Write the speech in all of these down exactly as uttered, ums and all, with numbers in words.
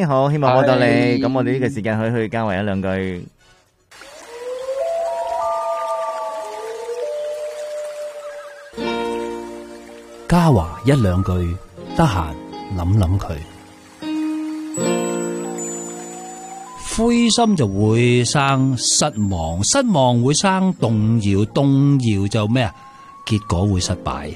，好，希望幫到你。咁我哋呢個時間可以去交維一兩句。 嘉華一兩句，得閒諗諗佢。灰心就會生失望，失望會生動搖，動搖就咩啊？結果會失敗。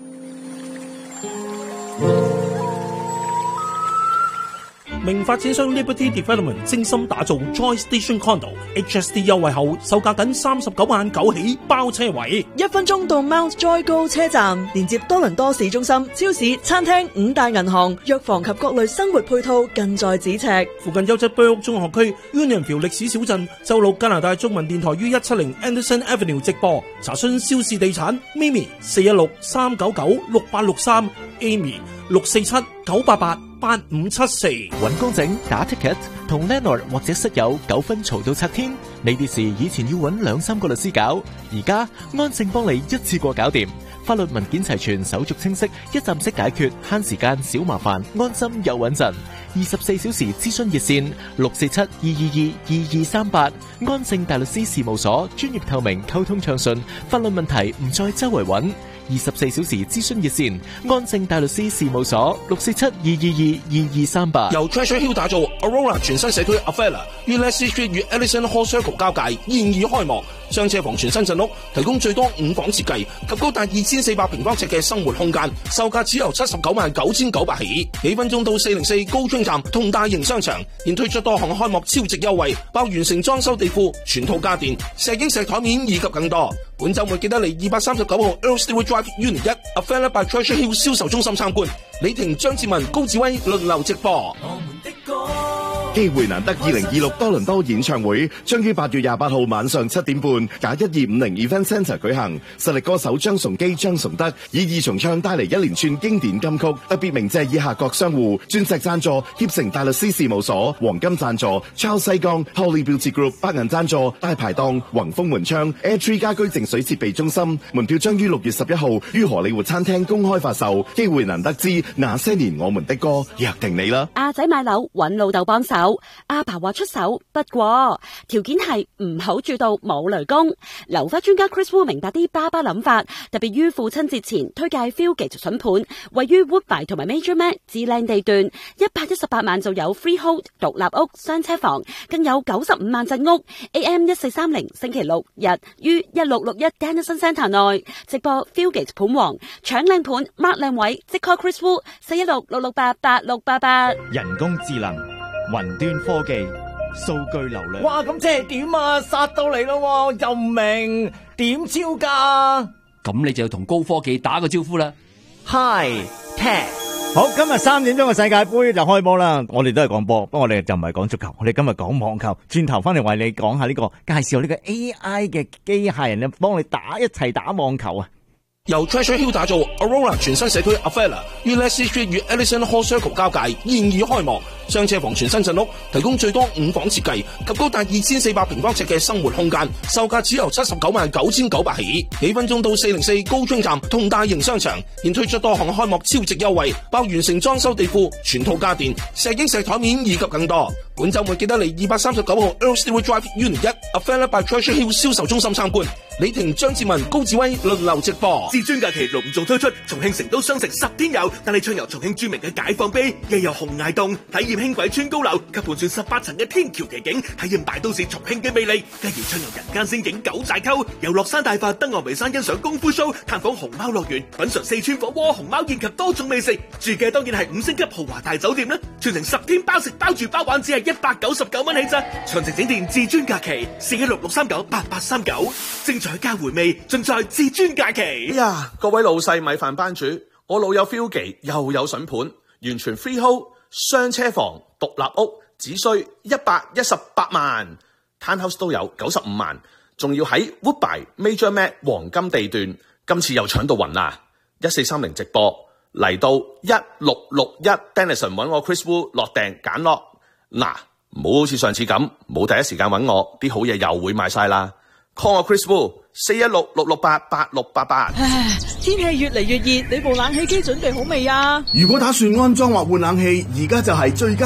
明發展商 Liberty Development 精心打造 Joy Station Condo H S D 優惠後，售價僅三十九萬九起包車位， 一分鐘到 Mount Joy 高車站，連接多倫多市中心、超市、餐廳、五大銀行、藥房及各類生活配套近在咫尺。 附近優質居屋中學區 Unionville 歷史小鎮，周六加拿大中文電台於一七零 Anderson Avenue 直播。查詢肖氏地產 Mimi 四一六三九九六八六三 Amy 六四七九八八八五七四。 揾工整打 ticket 同 landlord 或者室友糾紛嘈到拆天，呢啲事以前要揾兩三個律師搞，而家安盛幫你一次過搞掂，法律文件齊全，手續清晰，一站式解決，慳時間少麻煩，安心又穩陣。二十四小時諮詢熱線六四七二二二二二三八，安盛大律師事務所，專業透明，溝通暢順，法律問題唔再周圍揾。二十四小時諮詢熱線，安盛大律師事務所，六四七二二二二二三八。 由 Treasure Hill 打造 Aurora 全新社區 Avella 於 Leslie Street 與 Ellison Hall Circle 交界，現已開幕。雙車房全新鎮屋，提供最多五房設計及高達二千四百平方尺嘅生活空間，售價只由七十九萬九千九百起。幾分鐘到四零四高津站同大型商場，現推出多項開幕超值優惠，包完成裝修地庫、全套家電、石英石台面以及更多。本週末記得嚟二百三十九號 Earl Stewart Drive Unit 一 Avella by Treasure Hill 銷售中心參觀。李婷、張志文、高志威輪流直播。 機會難得二零二六多倫多演唱會將於八月廿八號晚上七點半，假一二五零 Event Centre 舉行。實力歌手張崇基、張崇德以二重唱帶嚟一連串經典金曲，特別鳴謝以下各商戶：鑽石贊助協成大律師事務所，黃金贊助 Charles 西江 Holly Beauty Group， 白銀贊助大排檔宏豐門窗 Airtree 家居淨水設備中心。門票將於六月十一號於荷里活餐廳公開發售。機會難得之那些年我們的歌，約定你啦！ 阿仔買樓揾老豆幫手。阿爸話出手，不過條件係唔好住到冇雷公。樓花專家 Chris Wu 明白啲爸爸諗法，特別於父親節前推介 Fieldgate 筍盤，位於 Woodbine 同埋 Major Mac 至靚地段，一百一十八萬就有 Freehold 獨立屋雙車房，更有九十五萬鎮屋。A M 一四三零星期六日於一六六一 Dennison Centre 內直播 Fieldgate 盤王，搶靚盤 mark 靚位，即 call Chris Wu 四一六六六八八六八八。 人工智能、雲端科技、數據流量。 哇，咁即係點啊？殺到嚟咯，又唔明點招㗎？ 咁你就要同高科技打個招呼啦。 Hi Tech， 好，今日三點鐘嘅世界盃就開波啦。我哋都係講波，不過我哋就唔係講足球，我哋今日講網球。轉頭翻嚟為你講下呢、這個，介紹呢個 A I 嘅機械人咧，幫你打一齊打網球啊！ 由 Treasure Hill 打造 Aurora 全新社區 Avella 於 Leslie Street 與 Ellison Hall Circle 交界，現已開幕。雙車房全新鎮屋，提供最多五房設計及高達二千四百平方尺嘅生活空間，售價只由七十九萬九千九百起。幾分鐘到四零四高津站同大型商場，現推出多項開幕超值優惠，包完成裝修地庫、全套家電、石英石台面以及更多。本週末記得嚟二百三十九號 Earl Stewart Drive Unit 一 Avella by Treasure Hill 銷售中心參觀。李婷、張志文、高志威輪流直播。 至尊假期隆重推出，重慶成都雙城十天遊，帶你暢遊重慶著名嘅解放碑，又遊洪崖洞，體驗輕軌穿高樓及盤旋十八層嘅天橋奇景，體驗大都市重慶嘅魅力。繼而暢遊人間仙境九寨溝，遊樂山大佛、登岸眉山欣賞功夫 show， 探訪熊貓樂園，品嘗四川火鍋、熊貓宴及多種美食。住嘅當然係五星級豪華大酒店啦，全程十天包食包住包玩，只係一百九十九蚊起咋。詳情請電至尊假期四一六六三九八八三九。精彩加回味，盡在至尊假期。 哎呀，各位老細米飯班主，我老友 Fieldgate 又有筍盤，完全 freehold， 雙車房、獨立屋，只需一百一十八萬 ，townhouse 都有九十五萬，仲要喺 Woodbine Major Mac 黃金地段，今次又搶到暈啦！一四三零直播嚟到一六六一 Dennison 揾我 Chris Wu 落訂揀落，嗱，唔好好似上次咁，冇第一時間揾我，啲好嘢又會賣晒啦。call 我 Chris Wu 四一六六六八八六八八。 唉，天氣越嚟越熱，你部冷氣機準備好未啊？ 如果打算安裝或換冷氣，而家就係最佳